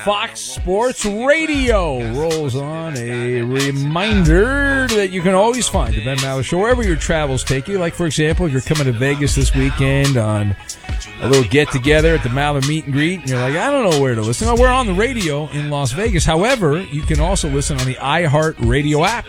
Fox Sports Radio rolls on. A reminder that you can always find the Ben Maller Show wherever your travels take you. Like, for example, if you're coming to Vegas this weekend on a little get-together at the Maller Meet and Greet, and you're like, I don't know where to listen. Well, we're on the radio in Las Vegas. However, you can also listen on the iHeart Radio app.